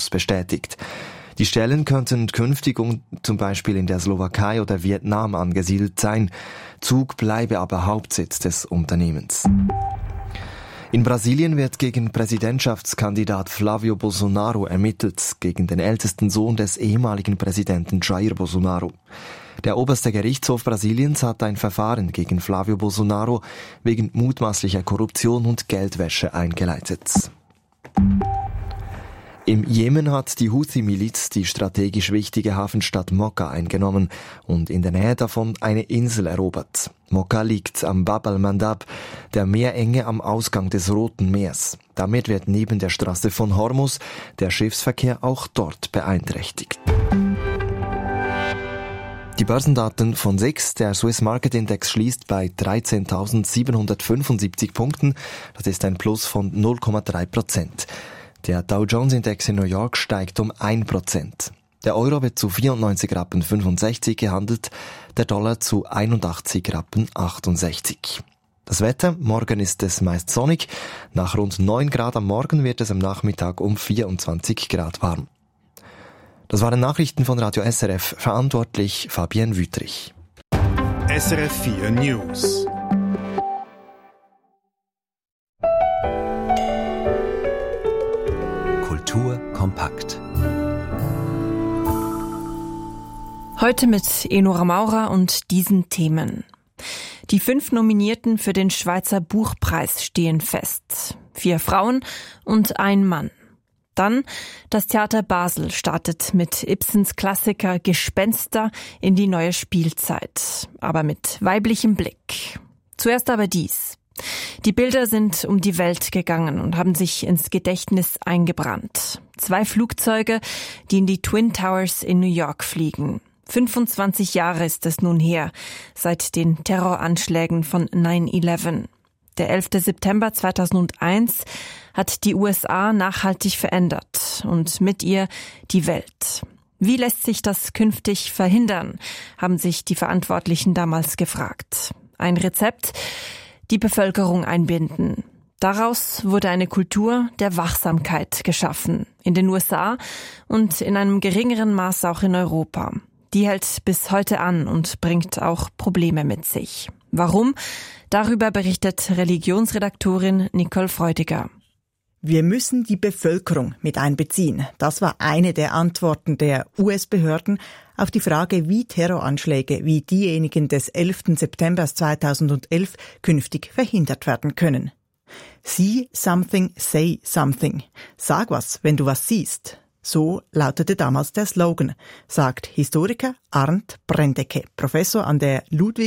Tourismus bestätigt. Die Stellen könnten künftig zum Beispiel in der Slowakei oder Vietnam angesiedelt sein. Zug bleibe aber Hauptsitz des Unternehmens. In Brasilien wird gegen Präsidentschaftskandidat Flávio Bolsonaro ermittelt, gegen den ältesten Sohn des ehemaligen Präsidenten Jair Bolsonaro. Der oberste Gerichtshof Brasiliens hat ein Verfahren gegen Flávio Bolsonaro wegen mutmaßlicher Korruption und Geldwäsche eingeleitet. Im Jemen hat die Houthi-Miliz die strategisch wichtige Hafenstadt Mokka eingenommen und in der Nähe davon eine Insel erobert. Mokka liegt am Bab al-Mandab, der Meerenge am Ausgang des Roten Meers. Damit wird neben der Straße von Hormuz der Schiffsverkehr auch dort beeinträchtigt. Die Börsendaten von SIX, der Swiss Market Index, schließt bei 13.775 Punkten. Das ist ein Plus von 0,3%. Der Dow Jones Index in New York steigt um 1%. Der Euro wird zu 94,65 Rappen gehandelt, der Dollar zu 81,68 Rappen. Das Wetter, morgen ist es meist sonnig. Nach rund 9 Grad am Morgen wird es am Nachmittag um 24 Grad warm. Das waren Nachrichten von Radio SRF, verantwortlich Fabienne Wüthrich. SRF 4 News. Kultur kompakt. Heute mit Enora Maurer und diesen Themen. Die 5 Nominierten für den Schweizer Buchpreis stehen fest. 4 Frauen und ein Mann. Dann, das Theater Basel startet mit Ibsens Klassiker Gespenster in die neue Spielzeit, aber mit weiblichem Blick. Zuerst aber dies. Die Bilder sind um die Welt gegangen und haben sich ins Gedächtnis eingebrannt. 2 Flugzeuge, die in die Twin Towers in New York fliegen. 25 Jahre ist es nun her, seit den Terroranschlägen von 9/11. Der 11. September 2001 hat die USA nachhaltig verändert und mit ihr die Welt. Wie lässt sich das künftig verhindern, haben sich die Verantwortlichen damals gefragt. Ein Rezept: die Bevölkerung einbinden. Daraus wurde eine Kultur der Wachsamkeit geschaffen, in den USA und in einem geringeren Maß auch in Europa. Die hält bis heute an und bringt auch Probleme mit sich. Warum? Darüber berichtet Religionsredaktorin Nicole Freudiger. Wir müssen die Bevölkerung mit einbeziehen. Das war eine der Antworten der US-Behörden auf die Frage, wie Terroranschläge wie diejenigen des 11. September 2011 künftig verhindert werden können. See something, say something. Sag was, wenn du was siehst. So lautete damals der Slogan, sagt Historiker Arndt Brendecke, Professor an der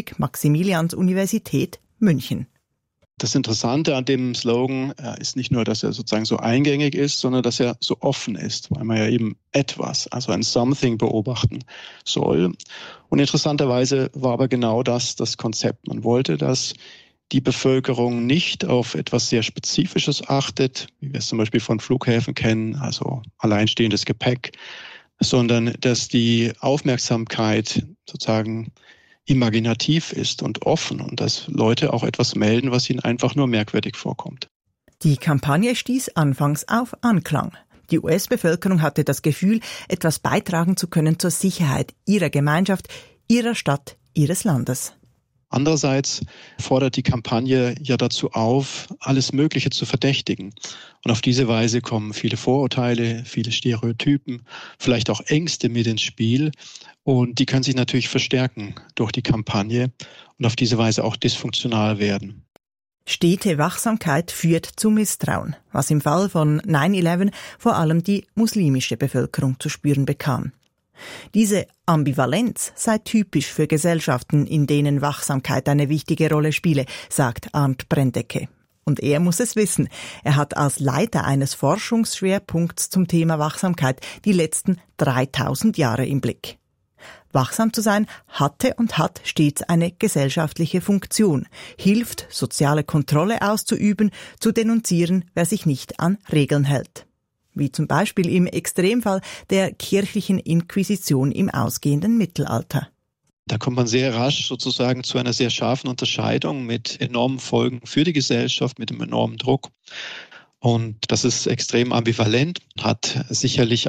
Ludwig-Maximilians-Universität München. Das Interessante an dem Slogan ist nicht nur, dass er sozusagen so eingängig ist, sondern dass er so offen ist, weil man ja eben etwas, also ein Something beobachten soll. Und interessanterweise war aber genau das Konzept. Man wollte, dass die Bevölkerung nicht auf etwas sehr Spezifisches achtet, wie wir es zum Beispiel von Flughäfen kennen, also alleinstehendes Gepäck, sondern dass die Aufmerksamkeit sozusagen imaginativ ist und offen und dass Leute auch etwas melden, was ihnen einfach nur merkwürdig vorkommt. Die Kampagne stieß anfangs auf Anklang. Die US-Bevölkerung hatte das Gefühl, etwas beitragen zu können zur Sicherheit ihrer Gemeinschaft, ihrer Stadt, ihres Landes. Andererseits fordert die Kampagne ja dazu auf, alles Mögliche zu verdächtigen. Und auf diese Weise kommen viele Vorurteile, viele Stereotypen, vielleicht auch Ängste mit ins Spiel. Und die können sich natürlich verstärken durch die Kampagne und auf diese Weise auch dysfunktional werden. Stete Wachsamkeit führt zu Misstrauen, was im Fall von 9/11 vor allem die muslimische Bevölkerung zu spüren bekam. Diese Ambivalenz sei typisch für Gesellschaften, in denen Wachsamkeit eine wichtige Rolle spiele, sagt Arndt Brendecke. Und er muss es wissen. Er hat als Leiter eines Forschungsschwerpunkts zum Thema Wachsamkeit die letzten 3000 Jahre im Blick. Wachsam zu sein hatte und hat stets eine gesellschaftliche Funktion, hilft, soziale Kontrolle auszuüben, zu denunzieren, wer sich nicht an Regeln hält. Wie zum Beispiel im Extremfall der kirchlichen Inquisition im ausgehenden Mittelalter. Da kommt man sehr rasch sozusagen zu einer sehr scharfen Unterscheidung mit enormen Folgen für die Gesellschaft, mit einem enormen Druck. Und das ist extrem ambivalent, hat sicherlich